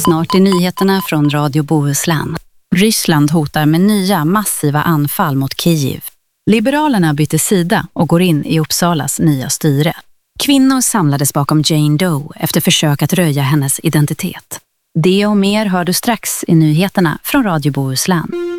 Snart är nyheterna från Radio Bohuslän. Ryssland hotar med nya massiva anfall mot Kiev. Liberalerna byter sida och går in i Uppsalas nya styre. Kvinnor samlades bakom Jane Doe efter försök att röja hennes identitet. Det och mer hör du strax i nyheterna från Radio Bohuslän.